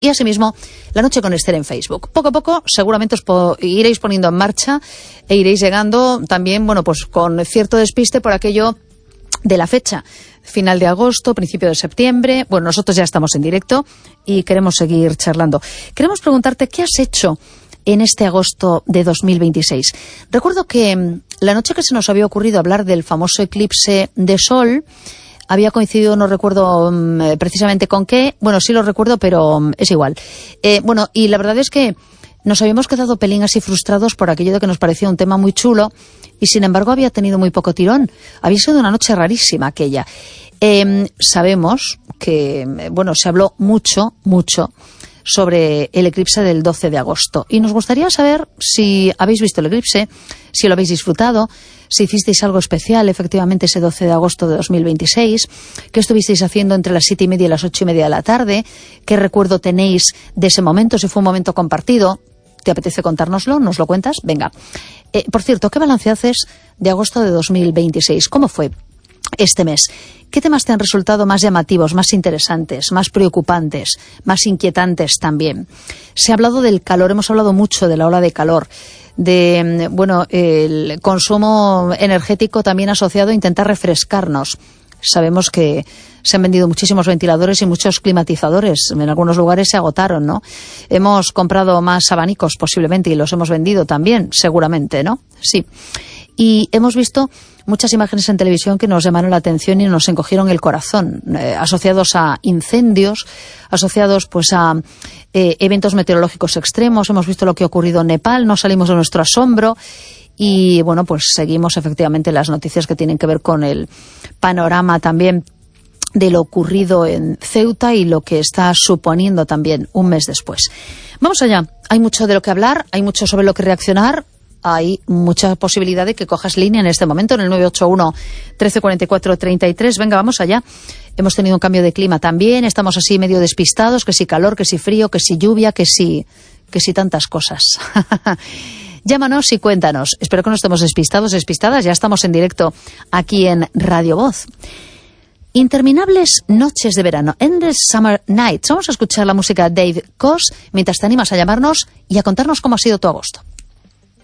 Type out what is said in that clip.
y asimismo La Noche con Esther en Facebook. Poco a poco seguramente os iréis poniendo en marcha e iréis llegando también, bueno, pues con cierto despiste por aquello de la fecha. Final de agosto, principio de septiembre. Bueno, nosotros ya estamos en directo y queremos seguir charlando. Queremos preguntarte qué has hecho en este agosto de 2026. Recuerdo que la noche que se nos había ocurrido hablar del famoso eclipse de sol había coincidido, no recuerdo precisamente con qué, bueno, sí lo recuerdo, pero es igual. Bueno, y la verdad es que nos habíamos quedado pelín así frustrados por aquello de que nos parecía un tema muy chulo y sin embargo había tenido muy poco tirón. Había sido una noche rarísima aquella. Sabemos que, bueno, se habló mucho sobre el eclipse del 12 de agosto. Y nos gustaría saber si habéis visto el eclipse, si lo habéis disfrutado, si hicisteis algo especial efectivamente ese 12 de agosto de 2026, qué estuvisteis haciendo entre las 7:30 y las 8:30 de la tarde, qué recuerdo tenéis de ese momento, si fue un momento compartido. ¿Te apetece contárnoslo? ¿Nos lo cuentas? Venga. Por cierto, ¿qué balance haces de agosto de 2026? ¿Cómo fue este mes? ¿Qué temas te han resultado más llamativos, más interesantes, más preocupantes, más inquietantes también? Se ha hablado del calor, hemos hablado mucho de la ola de calor, de, bueno, el consumo energético también asociado a intentar refrescarnos. Sabemos que se han vendido muchísimos ventiladores y muchos climatizadores. En algunos lugares se agotaron, ¿no? Hemos comprado más abanicos posiblemente y los hemos vendido también, seguramente, ¿no? Sí. Y hemos visto muchas imágenes en televisión que nos llamaron la atención y nos encogieron el corazón, asociados a incendios, asociados pues a eventos meteorológicos extremos. Hemos visto lo que ha ocurrido en Nepal, no salimos de nuestro asombro. Y bueno, pues seguimos efectivamente las noticias que tienen que ver con el panorama también de lo ocurrido en Ceuta y lo que está suponiendo también un mes después. Vamos allá, hay mucho de lo que hablar, hay mucho sobre lo que reaccionar, hay mucha posibilidad de que cojas línea en este momento en el 981 1344 33. Venga, vamos allá. Hemos tenido un cambio de clima también, estamos así medio despistados, que si calor, que si frío, que si lluvia, que si tantas cosas. Llámanos y cuéntanos. Espero que no estemos despistados, despistadas. Ya estamos en directo aquí en Radio Voz. Interminables noches de verano. Endless Summer Nights. Vamos a escuchar la música de Dave Koz mientras te animas a llamarnos y a contarnos cómo ha sido tu agosto.